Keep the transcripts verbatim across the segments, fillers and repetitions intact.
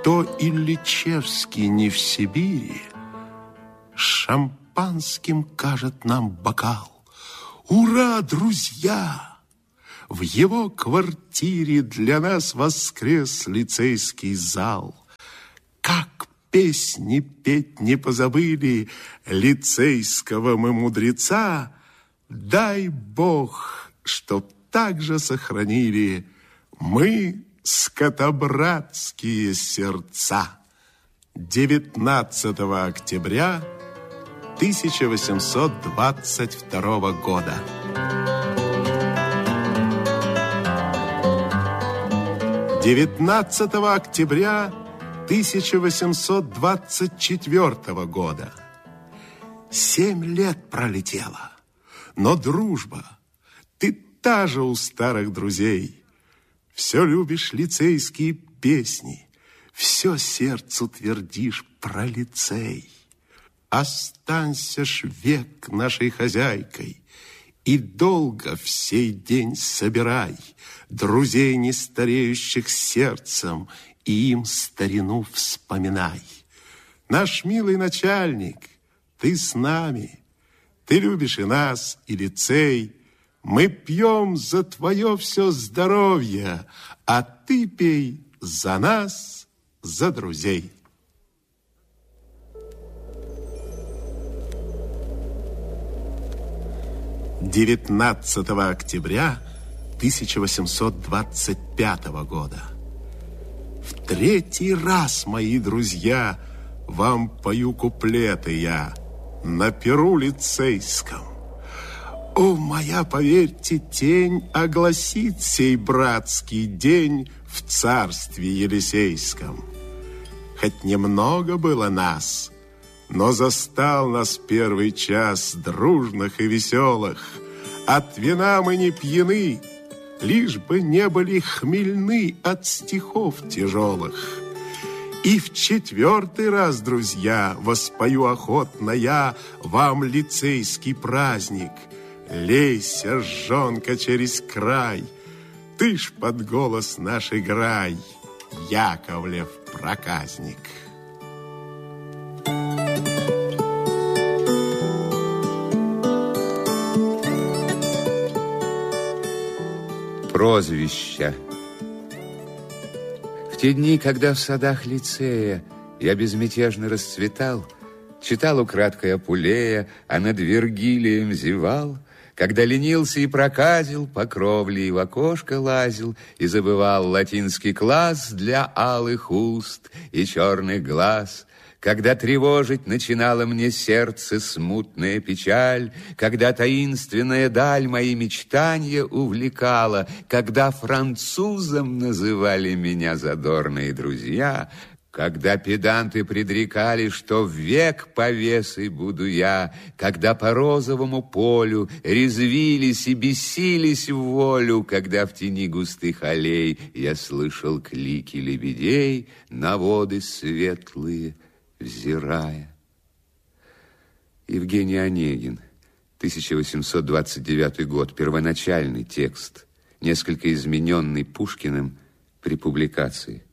То Ильичевский не в Сибири, шампанским кажет нам бокал. Ура, друзья! В его квартире для нас воскрес лицейский зал. Как песни петь не позабыли лицейского мы мудреца, дай Бог, чтоб так же сохранили мы скотобратские сердца. девятнадцатого октября тысяча восемьсот двадцать второго года. девятнадцатого октября тысяча восемьсот двадцать четвёртого года. Семь лет пролетело, но дружба, ты та же у старых друзей. Все любишь лицейские песни, все сердцу твердишь про лицей. Останься ж век нашей хозяйкой и долго в сей день собирай друзей, не стареющих сердцем, и им старину вспоминай. Наш милый начальник, ты с нами, ты любишь и нас, и лицей. Мы пьем за твое все здоровье, а ты пей за нас, за друзей. девятнадцатого октября тысяча восемьсот двадцать пятого года. В третий раз, мои друзья, вам пою куплеты я на перу лицейском. О, моя, поверьте, тень огласит сей братский день в царстве Елисейском. Хоть немного было нас, но застал нас первый час дружных и веселых. От вина мы не пьяны, лишь бы не были хмельны от стихов тяжелых. И в четвертый раз, друзья, воспою охотно я вам лицейский праздник. Лейся, жонка, через край, ты ж под голос наш играй, Яковлев проказник. Прозвища. В те дни, когда в садах лицея я безмятежно расцветал, читал украдкой Апулея, а над Вергилием зевал, когда ленился и проказил, по кровле и в окошко лазил, и забывал латинский класс для алых уст и черных глаз, когда тревожить начинала мне сердце смутная печаль, когда таинственная даль мои мечтания увлекала, когда французом называли меня задорные друзья, когда педанты предрекали, что век повесой буду я, когда по розовому полю резвились и бесились в волю, когда в тени густых аллей я слышал клики лебедей на воды светлые взирая. Евгений Онегин, тысяча восемьсот двадцать девятый год, первоначальный текст, несколько измененный Пушкиным при публикации.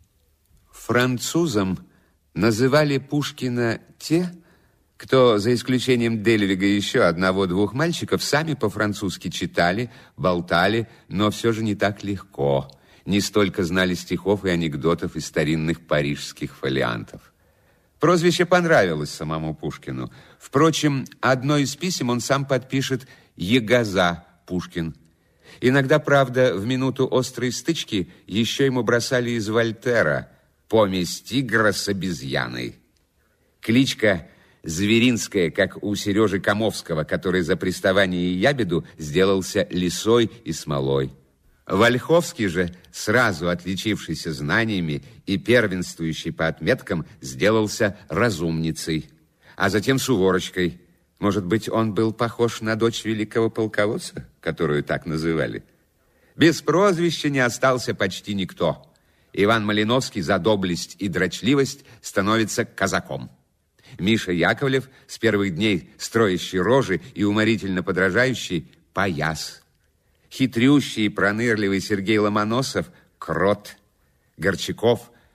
Французом называли Пушкина те, кто, за исключением Дельвига и еще одного-двух мальчиков, сами по-французски читали, болтали, но все же не так легко, не столько знали стихов и анекдотов из старинных парижских фолиантов. Прозвище понравилось самому Пушкину. Впрочем, одно из писем он сам подпишет «Егоза Пушкин». Иногда, правда, в минуту острой стычки еще ему бросали из Вольтера «Помесь тигра с обезьяной». Кличка зверинская, как у Сережи Комовского, который за приставание и ябеду сделался лисой и смолой. Вольховский же, сразу отличившийся знаниями и первенствующий по отметкам, сделался разумницей, а затем Суворочкой. Может быть, он был похож на дочь великого полководца, которую так называли? Без прозвища не остался почти никто. Иван Малиновский за доблесть и дрочливость становится казаком. Миша Яковлев, с первых дней строящий рожи и уморительно подражающий, паяс. Хитрющий и пронырливый Сергей Ломоносов – крот. Горчаков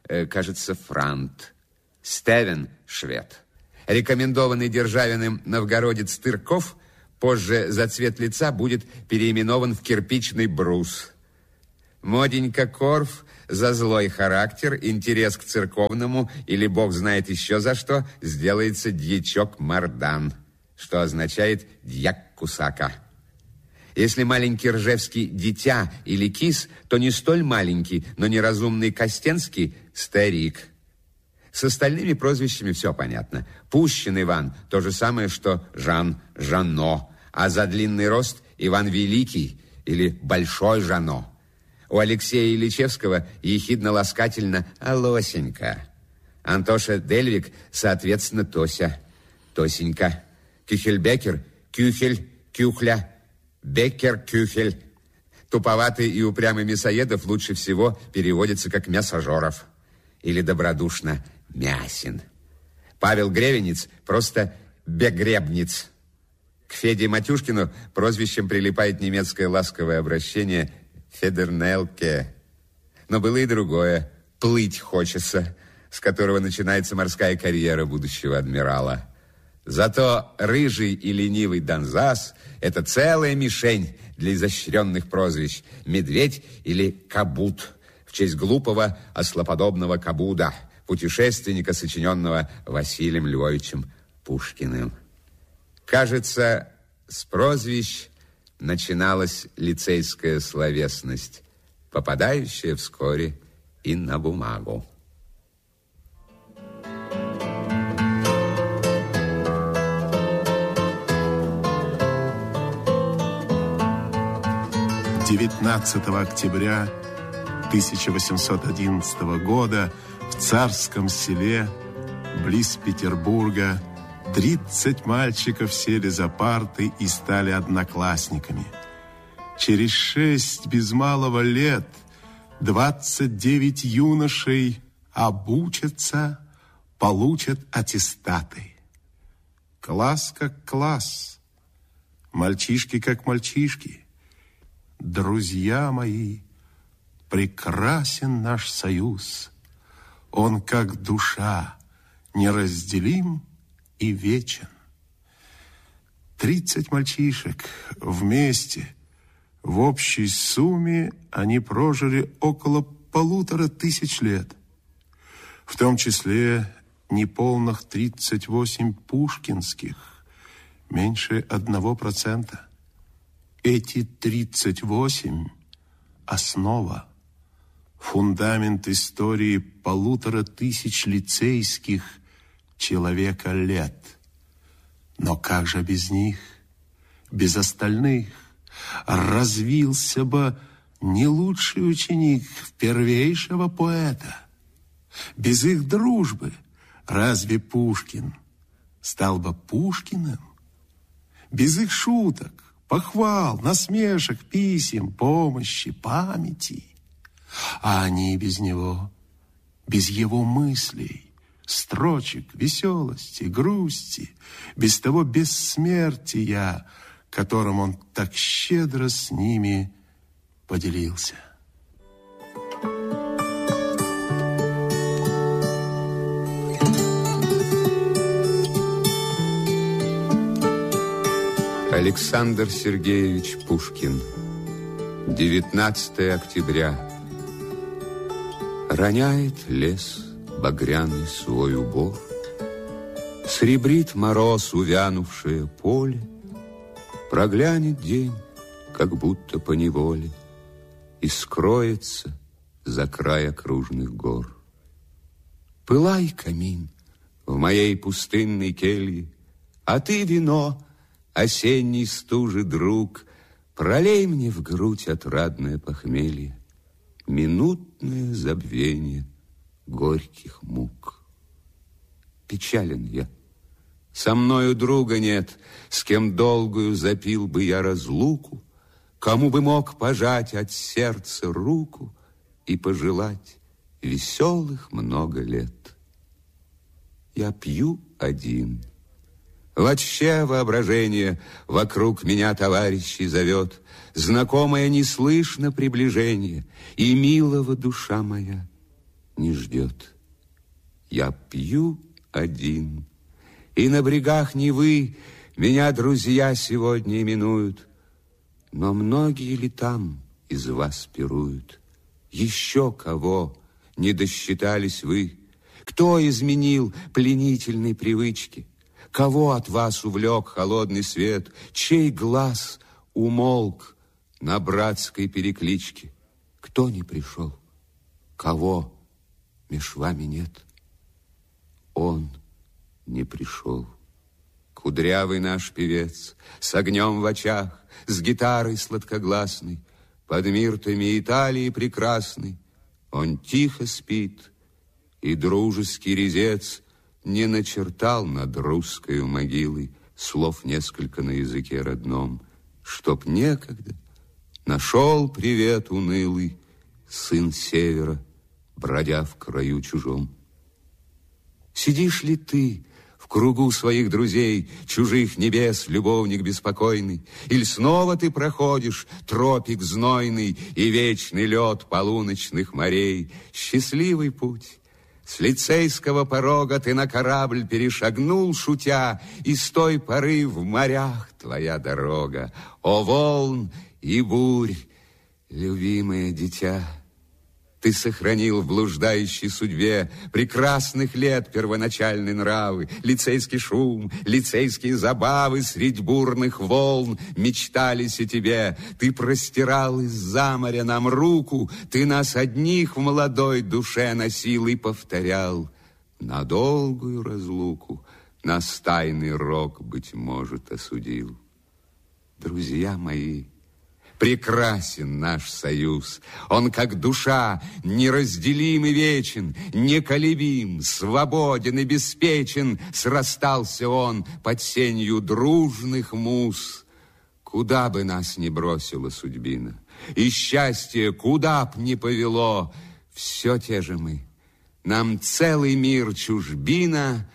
э, кажется, франт. Стевен – швед. Рекомендованный Державиным новгородец Тырков позже за цвет лица будет переименован в кирпичный брус. Моденька Корф за злой характер, интерес к церковному или бог знает еще за что, сделается дьячок Мардан, что означает дьяк Кусака. Если маленький Ржевский дитя или кис, то не столь маленький, но неразумный Костенский старик. С остальными прозвищами все понятно. Пущин Иван – то же самое, что Жан Жано, а за длинный рост Иван Великий или Большой Жано. У Алексея Ильичевского ехидно-ласкательно «Алосенька». Антоша Дельвик, соответственно, Тося, Тосенька. Кюхельбекер – Кюхель, Кюхля, Беккер, Кюхель. Туповатый и упрямый мясоедов лучше всего переводится как мясожоров. Или добродушно Мясин. Павел Гревенец просто Бегребниц. К Феде Матюшкину прозвищем прилипает немецкое ласковое обращение Федернелке. Но было и другое. Плыть хочется, с которого начинается морская карьера будущего адмирала. Зато рыжий и ленивый Донзас – это целая мишень для изощренных прозвищ. Медведь или Кабут в честь глупого ослоподобного Кабуда, путешественника, сочиненного Василием Львовичем Пушкиным. Кажется, с прозвищ начиналась лицейская словесность, попадающая вскоре и на бумагу. девятнадцатого октября тысяча восемьсот одиннадцатого года в Царском Селе, близ Петербурга, тридцать мальчиков сели за парты и стали одноклассниками. Через шесть без малого лет двадцать девять юношей обучатся, получат аттестаты. Класс как класс, мальчишки как мальчишки. Друзья мои, прекрасен наш союз. Он как душа, неразделим и вечен. Тридцать мальчишек вместе, в общей сумме они прожили около полутора тысяч лет. В том числе неполных тридцать восемь пушкинских, меньше одного процента. Эти тридцать восемь – основа, фундамент истории полутора тысяч лицейских человека лет. Но как же без них, без остальных, развился бы не лучший ученик первейшего поэта? Без их дружбы разве Пушкин стал бы Пушкиным? Без их шуток, похвал, насмешек, писем, помощи, памяти. А они без него, без его мыслей, строчек, веселости, грусти, без того бессмертия, которым он так щедро с ними поделился. Александр Сергеевич Пушкин. девятнадцатого октября. Роняет лес багряный свой убор, сребрит мороз увянувшее поле, проглянет день, как будто поневоле, и скроется за край окружных гор. Пылай, камин, в моей пустынной келье, а ты, вино, осенний стужи друг, пролей мне в грудь отрадное похмелье, минутное забвение горьких мук. Печален я, со мною друга нет, с кем долгую запил бы я разлуку, кому бы мог пожать от сердца руку и пожелать веселых много лет. Я пью один. Вообще воображение вокруг меня товарищей зовет, знакомое не слышно приближение, и милого душа моя не ждет. Я пью один, и на брегах Невы меня друзья сегодня именуют. Но многие ли там из вас пируют? Еще кого не досчитались вы? Кто изменил пленительной привычки? Кого от вас увлек холодный свет? Чей глаз умолк на братской перекличке? Кто не пришел? Кого меж вами нет? Он не пришел. Кудрявый наш певец, с огнем в очах, с гитарой сладкогласной, под миртами Италии прекрасной, он тихо спит, и дружеский резец не начертал над русскою могилой слов несколько на языке родном, чтоб некогда нашел привет унылый сын севера, бродя в краю чужом. Сидишь ли ты в кругу своих друзей, чужих небес, любовник беспокойный, или снова ты проходишь тропик знойный и вечный лед полуночных морей? Счастливый путь! С лицейского порога ты на корабль перешагнул, шутя, и с той поры в морях твоя дорога. О, волн и бурь, любимое дитя! Ты сохранил в блуждающей судьбе прекрасных лет первоначальные нравы, лицейский шум, лицейские забавы средь бурных волн мечтались о тебе. Ты простирал из-за моря нам руку, ты нас одних в молодой душе носил и повторял: на долгую разлуку нас тайный рок, быть может, осудил. Друзья мои, прекрасен наш союз. Он, как душа, неразделим и вечен, неколебим, свободен и беспечен. Срастался он под сенью дружных муз. Куда бы нас ни бросила судьбина, и счастье куда б ни повело, все те же мы. Нам целый мир чужбина,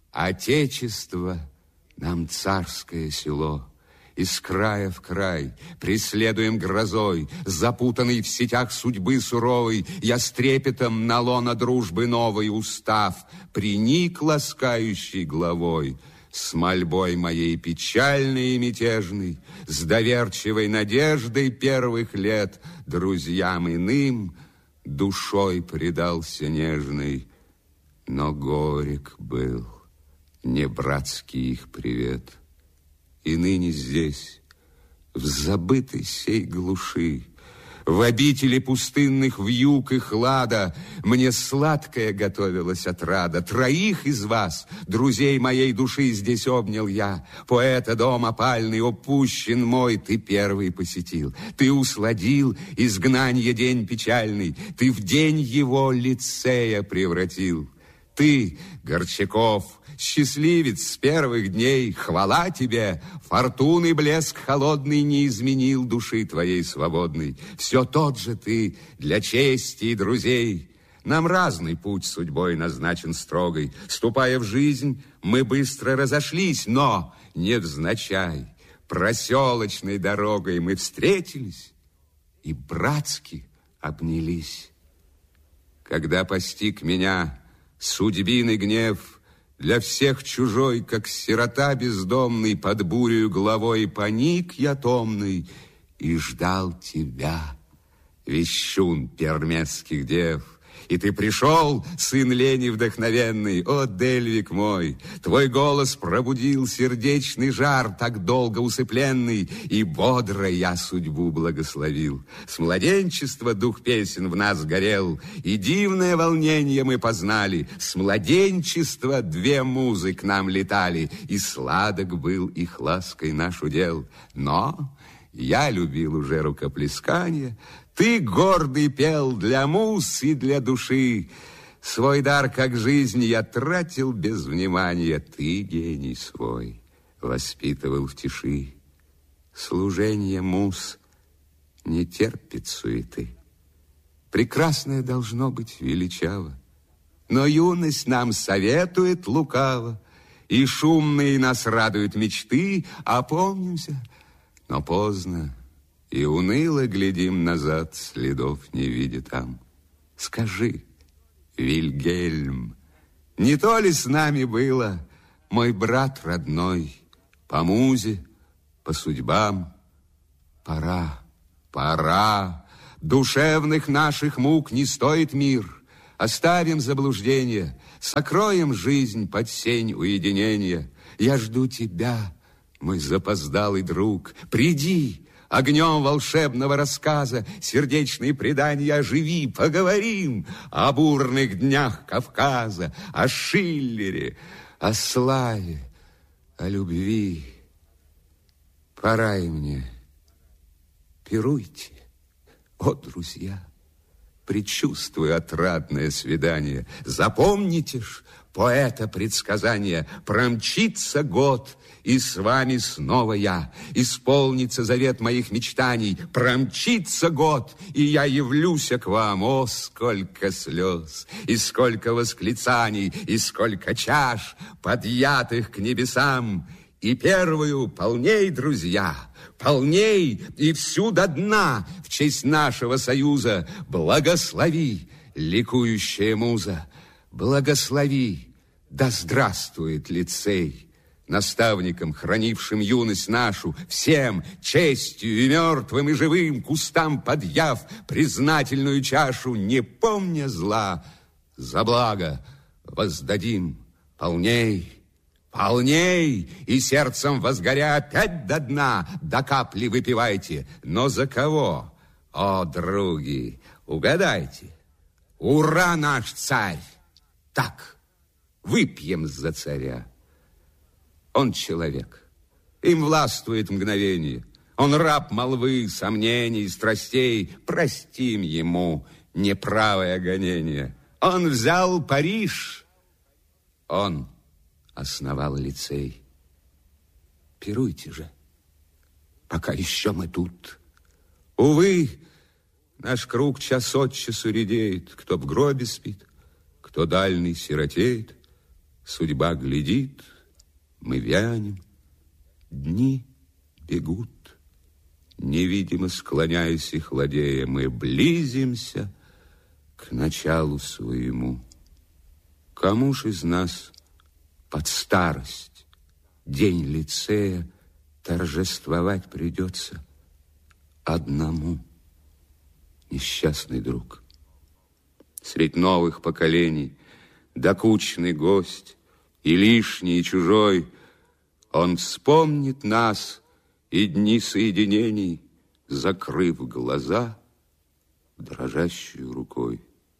отечество нам царское село. Из края в край, преследуем грозой, запутанный в сетях судьбы суровой, я с трепетом на лоно дружбы новой устав, приник ласкающей главой, с мольбой моей печальной и мятежной, с доверчивой надеждой первых лет, друзьям иным душой предался нежной, но горек был не братский их привет. И ныне здесь, в забытой сей глуши, в обители пустынных вьюг и хлада, мне сладкая готовилась отрада. Троих из вас, друзей моей души, здесь обнял я. Поэта дом опальный, опущен мой, ты первый посетил. Ты усладил изгнанье день печальный, ты в день его лицея превратил. Ты, Горчаков, счастливец с первых дней, хвала тебе, фортуны блеск холодный не изменил души твоей свободной. Все тот же ты для чести и друзей. Нам разный путь судьбой назначен строгой. Ступая в жизнь, мы быстро разошлись, но невзначай проселочной дорогой мы встретились и братски обнялись. Когда постиг меня судьбиный гнев, для всех чужой, как сирота бездомный, под бурею головой поник я томный и ждал тебя, вещун пермесских дев. И ты пришел, сын лени вдохновенный, о, Дельвик мой, твой голос пробудил сердечный жар, так долго усыпленный, и бодро я судьбу благословил. С младенчества дух песен в нас горел, и дивное волнение мы познали. С младенчества две музы к нам летали, и сладок был их лаской наш удел. Но я любил уже рукоплесканье, ты гордый пел для муз и для души. Свой дар, как жизнь, я тратил без внимания. Ты гений свой воспитывал в тиши. Служение муз не терпит суеты. Прекрасное должно быть величаво, но юность нам советует лукаво, и шумные нас радуют мечты. Опомнимся, но поздно, и уныло глядим назад, следов не видя там. Скажи, Вильгельм, не то ли с нами было, мой брат родной, по музе, по судьбам? Пора, пора, душевных наших мук не стоит мир. Оставим заблуждение, сокроем жизнь под сень уединения. Я жду тебя, мой запоздалый друг, приди, огнем волшебного рассказа сердечные предания оживи, поговорим о бурных днях Кавказа, о Шиллере, о славе, о любви. Пора и мне. Пируйте, о, друзья, предчувствую отрадное свидание. Запомните ж, поэта предсказания, промчится год, и с вами снова я. Исполнится завет моих мечтаний, промчится год, и я явлюся к вам. О, сколько слез, и сколько восклицаний, и сколько чаш, подъятых к небесам. И первую полней, друзья, полней, и всю до дна в честь нашего союза. Благослови, ликующая муза, благослови, да здравствует лицей. Наставникам, хранившим юность нашу, всем честью и мертвым, и живым, к устам подъяв признательную чашу, не помня зла, за благо воздадим полней. Полней, и сердцем возгоря опять до дна, до капли выпивайте. Но за кого? О, други, угадайте. Ура, наш царь! Так, выпьем за царя. Он человек, им властвует мгновение. Он раб молвы, сомнений, страстей. Простим ему неправое гонение. Он взял Париж, он основал лицей. Пируйте же, пока еще мы тут. Увы, наш круг час от часу редеет. Кто в гробе спит, кто дальний сиротеет. Судьба глядит, мы вянем, дни бегут. Невидимо склоняясь и хладея, мы близимся к началу своему. Кому ж из нас под старость, день лицея, торжествовать придется одному, несчастный друг? Средь новых поколений, докучный гость, и лишний, и чужой, он вспомнит нас и дни соединений, закрыв глаза дрожащую рукой.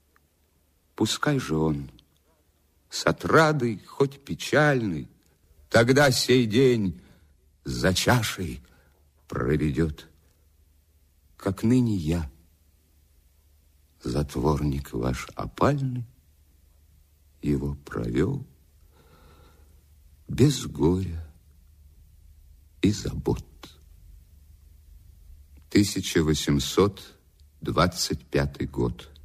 Пускай же он с отрадой, хоть печальный, тогда сей день за чашей проведет, как ныне я, затворник ваш опальный, его провел без горя и забот. тысяча восемьсот двадцать пятый год.